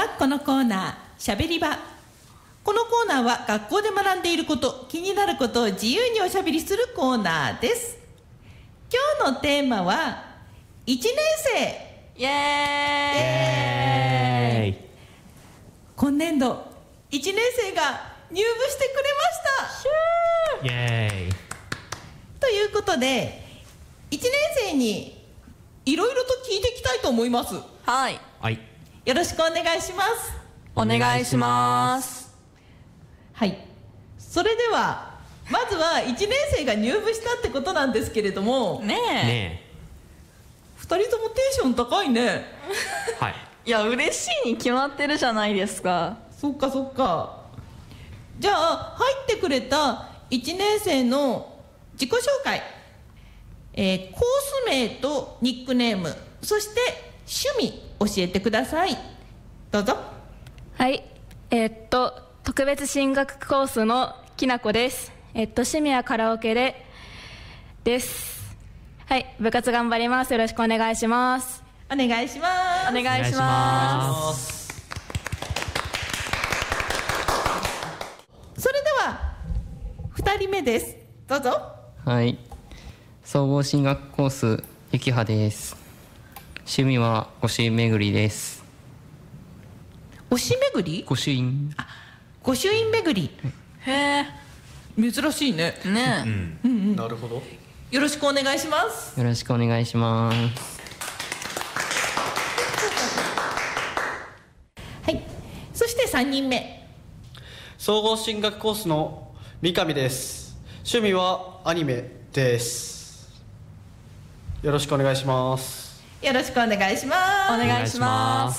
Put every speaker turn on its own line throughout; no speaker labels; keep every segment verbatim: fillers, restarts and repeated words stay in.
このコーナー、しゃべり場。このコーナーは学校で学んでいること、気になることを自由におしゃべりするコーナーです。今日のテーマはいちねん生。
イエーイ、イエーイ。
今年度いちねん生が入部してくれました。
イエーイ。
ということでいちねん生にいろいろと聞いていきたいと思います。
はい、
はい、
よろしくお願いします。
お願いします。
はい、それではまずはいちねん生が入部したってことなんですけれども
ねえ
ね
ふたりともテンション高いね。
えはい。
いや嬉しいに決まってるじゃないですか。
そっかそっか。じゃあ入ってくれたいちねん生の自己紹介、えー、コース名とニックネーム、そして趣味教えてください。どうぞ。
はい、えーっと特別進学コースのきなこです。えーっと趣味はカラオケでです。はい、部活頑張ります。よろしくお願いします。
お願いします。
お願いします。
それではふたりめです。どうぞ。
はい、総合進学コースゆきはです。趣味は御朱印巡りです。
推し巡り。
御朱印。
御朱印巡り。
へえ、
珍しいね。
ねえ、
うんうん、
なるほど。
よろしくお願いします。
よろしくお願いします。
はい、そしてさんにんめ、
総合進学コースの三上です。趣味はアニメです。よろしくお願いします。
よろしくお願いします。
お願いします。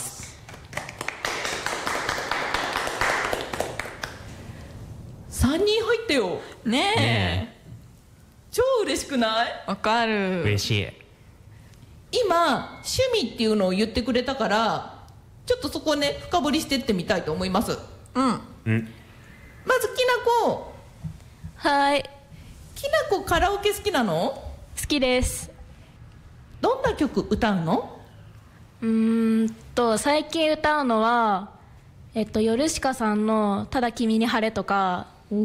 さんにん入ってよ。
ね
ね
超嬉しくない？
え、わかる。
嬉しい。
今趣味っていうのを言ってくれたからちょっとそこね深掘りしてってみたいと思います。
うん。
うん
まずきなこ。
はい、
きなこカラオケ好きなの？
好きです。
どんな曲歌うの？
うーんと最近歌うのはえっとヨルシカさんのただ君に晴れとか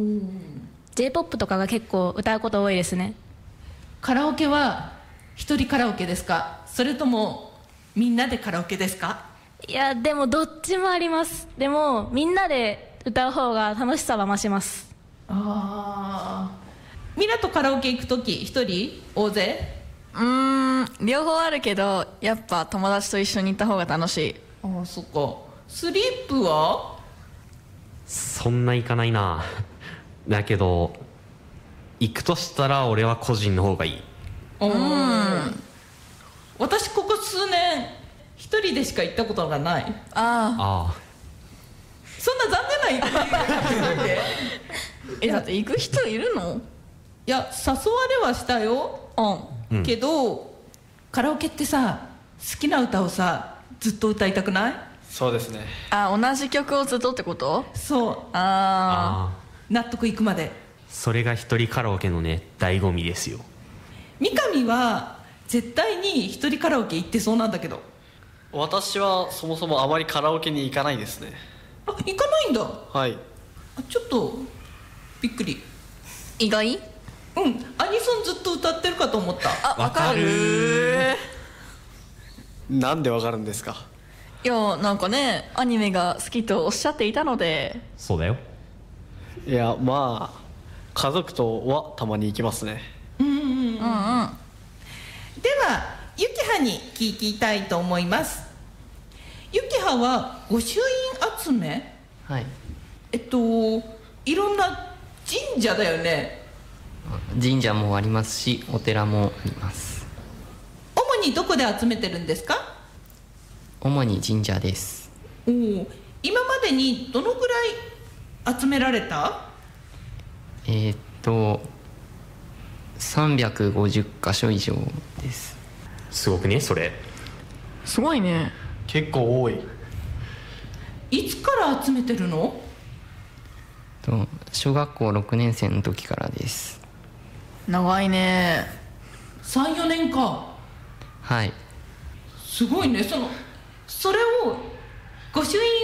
J-ポップ とかが結構歌うこと多いですね。
カラオケは一人カラオケですか、それともみんなでカラオケですか？
いやでもどっちもあります。でもみんなで歌う方が楽しさは増します。
ああ、みんなとカラオケ行くとき一人大勢？
うーん、両方あるけどやっぱ友達と一緒に行った方が楽しい。
ああ、そっか。スリープは？
そんないかないな。だけど行くとしたら俺は個人の方がいい。
うん、私ここ数年一人でしか行ったことがない。
あ
あ
そんな残念な言い方しないで。
あ、え、だって行く人いるの？
いや誘われはしたよ、
うん。
うん
けどカラオケってさ好きな歌をさずっと歌いたくない？
そうですね。
あ、同じ曲をずっとってこと？
そう、
あ
あ
あ
納得いくまで。
それが一人カラオケのね醍醐味ですよ。
三上は絶対に一人カラオケ行ってそうなんだけど。
私はそもそもあまりカラオケに行かないですね。
あ、行かないんだ。
はい。
あ、ちょっとびっくり。
ー、意外？
うん、アニソンずっと歌ってるかと思った。
あ、わか
わか
る。
る
なんでわかるんですか？
いや、なんかね、アニメが好きとおっしゃっていたので。
そうだよ。
いや、まあ家族とはたまに行きますね。
うんうんうん。
うんうん。
ではゆきはに聞きたいと思います。ゆきはは御朱印集め、
はい、
えっといろんな神社だよね。
神社もありますしお寺もあります。
主にどこで集めてるんですか？
主に神社です。
おお、今までにどのくらい集められた？
えー、っとさんびゃくごじゅっかしょ以上です。
すごくねそれ。
すごいね。
結構多い。
いつから集めてるの？
と小学校ろくねん生の時からです。
長いね。
さん、よねんか。
はい。
すごいね。そのそれを御朱印